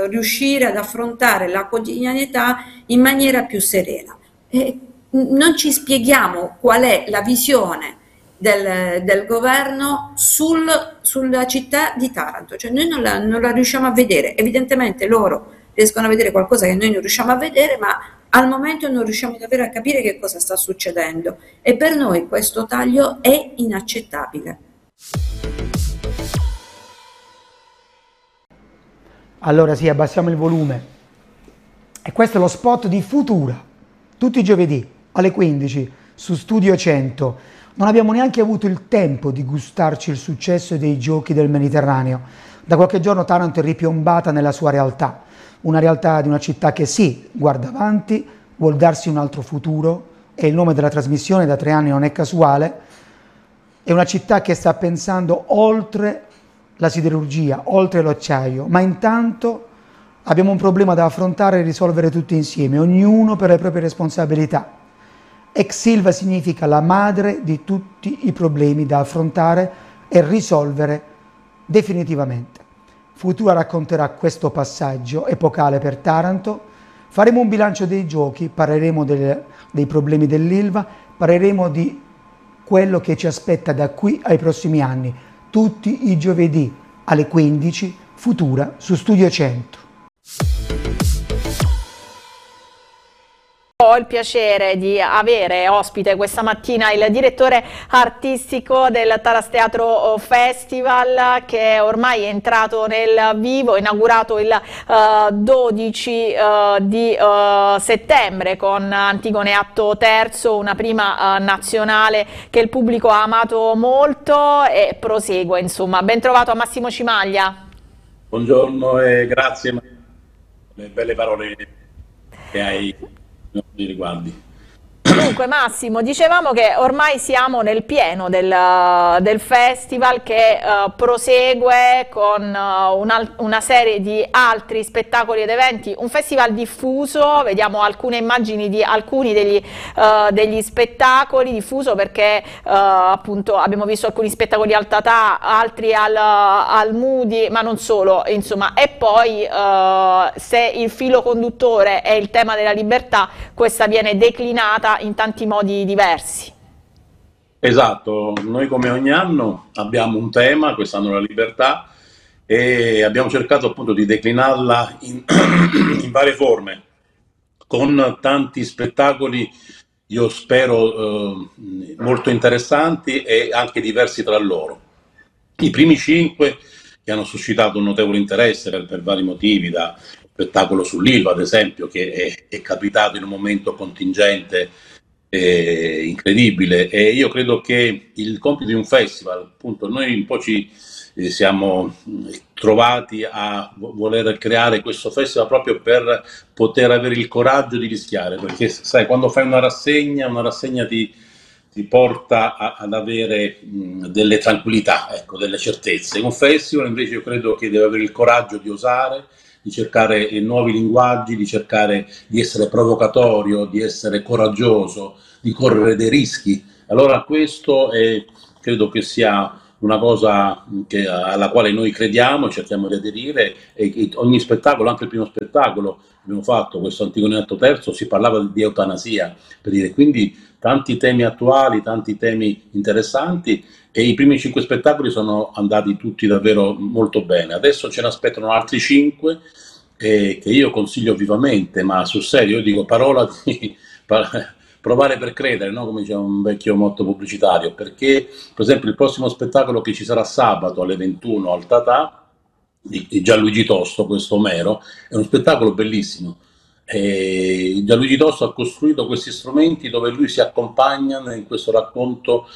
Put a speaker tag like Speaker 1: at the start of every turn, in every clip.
Speaker 1: riuscire ad affrontare la quotidianità in maniera più serena. Non ci spieghiamo qual è la visione del governo sulla città di Taranto, cioè noi non la riusciamo a vedere, evidentemente loro riescono a vedere qualcosa che noi non riusciamo a vedere, ma al momento non riusciamo davvero a capire che cosa sta succedendo e per noi questo taglio è inaccettabile.
Speaker 2: Allora sì, abbassiamo il volume. E questo è lo spot di Futura, tutti i giovedì alle 15 su Studio 100. Non abbiamo neanche avuto il tempo di gustarci il successo dei giochi del Mediterraneo. Da qualche giorno Taranto è ripiombata nella sua realtà, una realtà di una città che sì, guarda avanti, vuol darsi un altro futuro, e il nome della trasmissione da 3 anni non è casuale. È una città che sta pensando oltre la siderurgia, oltre l'acciaio, ma intanto abbiamo un problema da affrontare e risolvere tutti insieme, ognuno per le proprie responsabilità. Ex Silva significa la madre di tutti i problemi da affrontare e risolvere definitivamente. Futura racconterà questo passaggio epocale per Taranto, faremo un bilancio dei giochi, parleremo dei problemi dell'Ilva, parleremo di quello che ci aspetta da qui ai prossimi anni, tutti i giovedì alle 15, Futura su Studio 100.
Speaker 3: Ho il piacere di avere ospite questa mattina il direttore artistico del Taras Teatro Festival, che ormai è entrato nel vivo, inaugurato il 12 di settembre con Antigone Atto Terzo, una prima nazionale che il pubblico ha amato molto e prosegue. Insomma, ben trovato a Massimo Cimaglia.
Speaker 4: Buongiorno e grazie per le belle parole che hai nei riguardi.
Speaker 3: Dunque Massimo, dicevamo che ormai siamo nel pieno del festival che prosegue con una serie di altri spettacoli ed eventi, un festival diffuso, vediamo alcune immagini di alcuni degli spettacoli, diffuso perché appunto abbiamo visto alcuni spettacoli al Tatà, altri al Moody, ma non solo, insomma, e poi se il filo conduttore è il tema della libertà, questa viene declinata in tanti modi diversi.
Speaker 4: Esatto, noi come ogni anno abbiamo un tema, quest'anno la libertà, e abbiamo cercato appunto di declinarla in varie forme, con tanti spettacoli, io spero molto interessanti e anche diversi tra loro. I primi 5 che hanno suscitato un notevole interesse per vari motivi, da spettacolo sull'Ilva ad esempio, che è capitato in un momento contingente incredibile, e io credo che il compito di un festival, appunto, noi un po' ci siamo trovati a voler creare questo festival proprio per poter avere il coraggio di rischiare, perché sai, quando fai una rassegna ti porta ad avere delle tranquillità, ecco, delle certezze. Un festival invece io credo che deve avere il coraggio di osare, di cercare nuovi linguaggi, di cercare di essere provocatorio, di essere coraggioso, di correre dei rischi. Allora questo credo che sia una cosa alla quale noi crediamo, cerchiamo di aderire, e ogni spettacolo, anche il primo spettacolo che abbiamo fatto, questo Antigone Atto Terzo, si parlava di eutanasia, per dire, quindi tanti temi attuali, tanti temi interessanti, e i primi 5 spettacoli sono andati tutti davvero molto bene. Adesso ce ne aspettano altri 5 che io consiglio vivamente, ma sul serio io dico parola di provare per credere, no? Come diceva un vecchio motto pubblicitario, perché per esempio il prossimo spettacolo che ci sarà sabato alle 21 al Tatà di Gianluigi Tosto, questo Omero, è uno spettacolo bellissimo. Gianluigi Tosto ha costruito questi strumenti dove lui si accompagna in questo racconto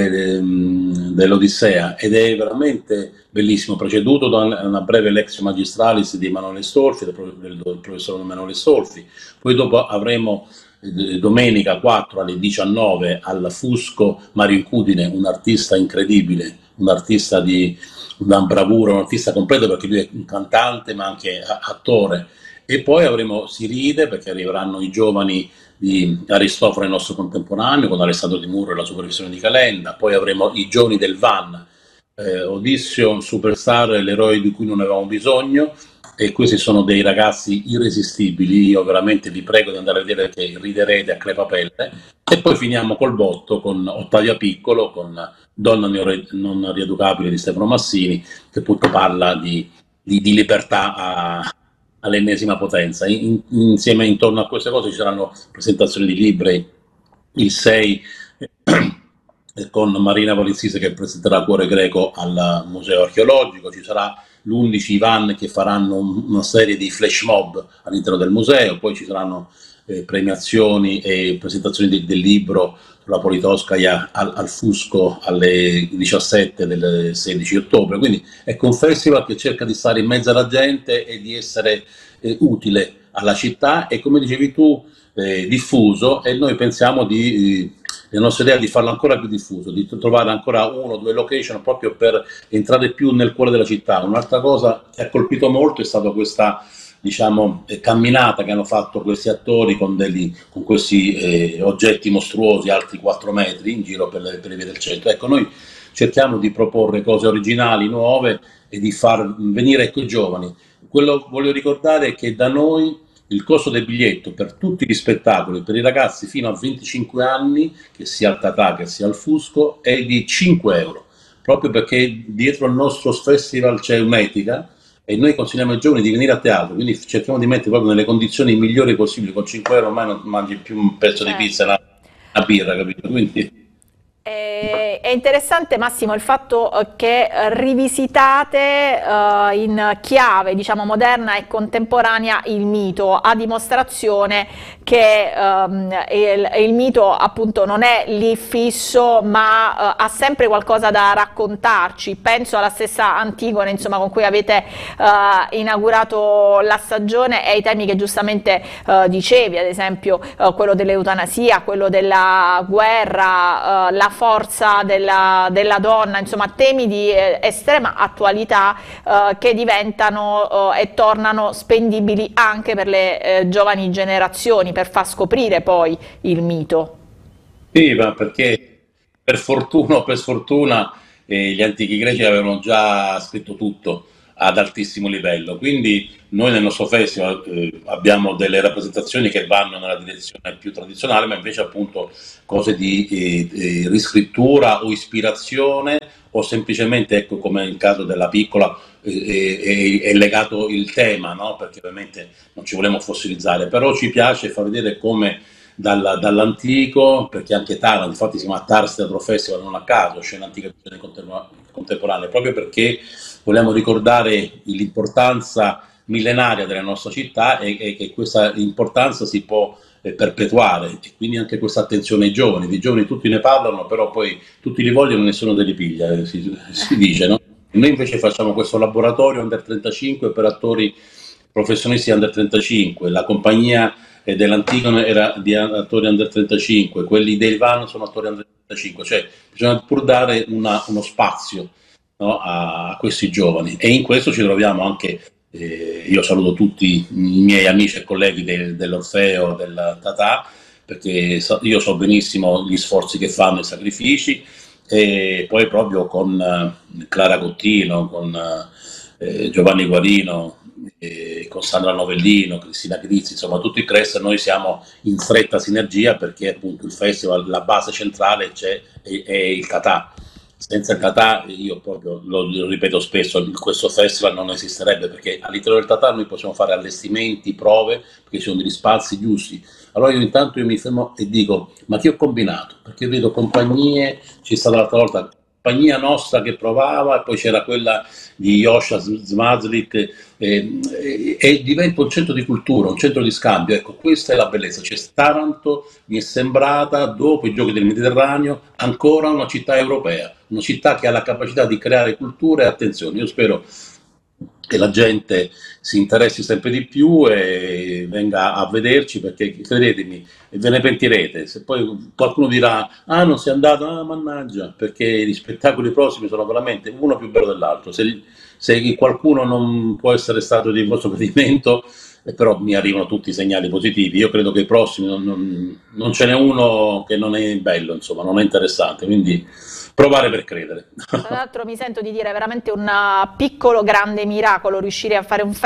Speaker 4: dell'Odissea, ed è veramente bellissimo, preceduto da una breve Lectio Magistralis di Emanuele Stolfi, del professor Emanuele Stolfi. Poi dopo avremo domenica 4 alle 19 al Fusco Mario Incudine, un artista incredibile, un artista di una bravura, un artista completo, perché lui è un cantante ma anche attore. E poi avremo Si ride, perché arriveranno i giovani di Aristofane, il nostro contemporaneo, con Alessandro Di Murro e la supervisione di Calenda. Poi avremo i giovani del Van, Odisseo, Superstar, l'eroe di cui non avevamo bisogno, e questi sono dei ragazzi irresistibili, io veramente vi prego di andare a vedere perché riderete a crepapelle, e poi finiamo col botto con Ottavia Piccolo, con Donna non rieducabile di Stefano Massini, che appunto parla di libertà all'ennesima potenza. Insieme intorno a queste cose ci saranno presentazioni di libri il 6 con Marina Polizzise che presenterà Cuore Greco al Museo Archeologico, ci sarà l'11 Ivan che faranno una serie di flash mob all'interno del museo, poi ci saranno premiazioni e presentazioni del libro sulla Politkovskaja al Fusco alle 17 del 16 ottobre, quindi ecco un festival che cerca di stare in mezzo alla gente e di essere utile alla città e, come dicevi tu, diffuso, e noi pensiamo la nostra idea è di farlo ancora più diffuso, di trovare ancora 1 o 2 location proprio per entrare più nel cuore della città. Un'altra cosa che ha colpito molto è stata questa, diciamo, camminata che hanno fatto questi attori con questi oggetti mostruosi alti 4 metri in giro per le vie del centro. Ecco, noi cerchiamo di proporre cose originali, nuove, e di far venire, ecco, i giovani. Quello voglio ricordare è che da noi il costo del biglietto per tutti gli spettacoli per i ragazzi fino a 25 anni, che sia al Tatà che sia al Fusco, è di 5 euro, proprio perché dietro al nostro festival c'è un'etica e noi consigliamo ai giovani di venire a teatro, quindi cerchiamo di mettere proprio nelle condizioni migliori possibili. Con 5 euro ormai non mangi più un pezzo di pizza e una birra, capito? Quindi
Speaker 3: È interessante, Massimo, il fatto che rivisitate in chiave, diciamo, moderna e contemporanea il mito, a dimostrazione che il mito appunto non è lì fisso, ma ha sempre qualcosa da raccontarci. Penso alla stessa Antigone, insomma, con cui avete inaugurato la stagione, e ai temi che giustamente dicevi, ad esempio quello dell'eutanasia, quello della guerra, la forza della donna, insomma temi di estrema attualità che diventano e tornano spendibili anche per le giovani generazioni, per far scoprire poi il mito.
Speaker 4: sì, ma perché per fortuna o per sfortuna gli antichi greci avevano già scritto tutto ad altissimo livello, quindi noi nel nostro festival abbiamo delle rappresentazioni che vanno nella direzione più tradizionale, ma invece appunto cose di riscrittura o ispirazione, o semplicemente, ecco, come nel caso della Piccola, è legato il tema, no? Perché ovviamente non ci vogliamo fossilizzare, però ci piace far vedere come dall'antico, perché anche Taranto, infatti si chiama Tars Teatro Festival non a caso, scena antica e scene contemporanee, proprio perché vogliamo ricordare l'importanza millenaria della nostra città e che questa importanza si può perpetuare, e quindi anche questa attenzione ai giovani. Di giovani tutti ne parlano, però poi tutti li vogliono e nessuno te li piglia, si dice, no? E noi invece facciamo questo laboratorio Under 35 per attori professionisti Under 35, la compagnia dell'Antigone era di attori Under 35, quelli del Van sono attori Under 35, cioè bisogna pur dare uno spazio, no, a questi giovani, e in questo ci troviamo anche, io saluto tutti i miei amici e colleghi dell'Orfeo, del Tatà, perché io so benissimo gli sforzi che fanno, i sacrifici, e poi proprio con Clara Cottino, con Giovanni Guarino, con Sandra Novellino, Cristina Grizzi, insomma tutti i Crest, noi siamo in stretta sinergia perché appunto il festival, la base centrale è il Tatà. Senza il Tatà, io proprio lo ripeto spesso, questo festival non esisterebbe, perché all'interno del Tatà noi possiamo fare allestimenti, prove, perché ci sono degli spazi giusti. Allora io mi fermo e dico, ma che ho combinato? Perché vedo compagnie, c'è stata l'altra volta compagnia nostra che provava, e poi c'era quella di Joscha Zmazlik, e diventa un centro di cultura, un centro di scambio. Ecco, questa è la bellezza. Cioè, Taranto mi è sembrata, dopo i giochi del Mediterraneo, ancora una città europea, una città che ha la capacità di creare cultura e attenzione. Io spero che la gente si interessi sempre di più e venga a vederci, perché credetemi, ve ne pentirete. Se poi qualcuno dirà, ah non sei andato, ah mannaggia, perché gli spettacoli prossimi sono veramente uno più bello dell'altro. Se qualcuno non può essere stato di vostro gradimento, però mi arrivano tutti i segnali positivi, io credo che i prossimi non ce n'è uno che non è bello, insomma, non è interessante, quindi provare per credere.
Speaker 3: Tra l'altro mi sento di dire veramente un piccolo grande miracolo riuscire a fare un